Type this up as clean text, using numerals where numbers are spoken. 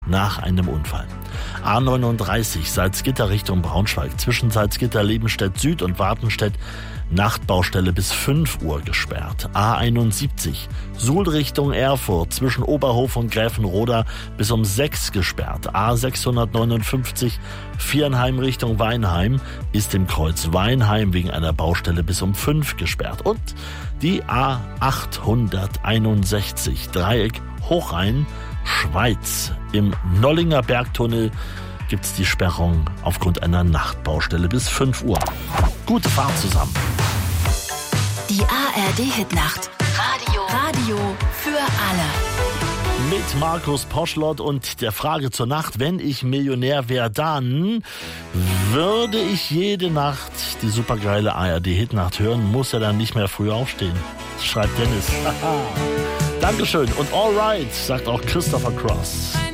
nach einem Unfall. A39 Salzgitter Richtung Braunschweig. Zwischen Salzgitter, Lebenstedt Süd und Wartenstedt Nachtbaustelle bis 5 Uhr gesperrt. A71 Suhl Richtung Erfurt. Zwischen Oberhof und Gräfenroda bis um 6 gesperrt. A659 Viernheim Richtung Weinheim ist im Kreuz Weinheim wegen einer Baustelle bis um 5 gesperrt. Und die A861 Dreieck Hochrhein Schweiz. Im Nollinger Bergtunnel gibt es die Sperrung aufgrund einer Nachtbaustelle bis 5 Uhr. Gute Fahrt zusammen. Die ARD-Hitnacht. Radio für alle. Mit Markus Poschlott und der Frage zur Nacht: Wenn ich Millionär wäre, dann würde ich jede Nacht die supergeile ARD-Hitnacht hören, muss ja dann nicht mehr früh aufstehen. Schreibt Dennis. Dankeschön und alright, sagt auch Christopher Cross.